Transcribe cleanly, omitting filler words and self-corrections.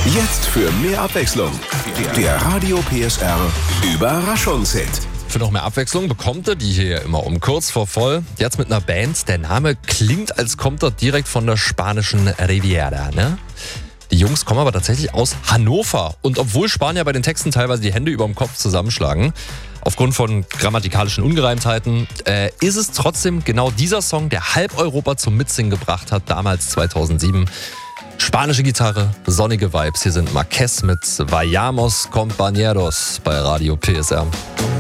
Jetzt für mehr Abwechslung. Der Radio PSR Überraschungshit. Für noch mehr Abwechslung bekommt er die hier immer um kurz vor voll. Jetzt mit einer Band. Der Name klingt, als kommt er direkt von der spanischen Riviera, ne? Die Jungs kommen aber tatsächlich aus Hannover. Und obwohl Spanier bei den Texten teilweise die Hände über dem Kopf zusammenschlagen, aufgrund von grammatikalischen Ungereimtheiten, ist es trotzdem genau dieser Song, der halb Europa zum Mitsingen gebracht hat, damals 2007. Spanische Gitarre, sonnige Vibes. Hier sind Marquez mit Vayamos Compañeros bei Radio PSR.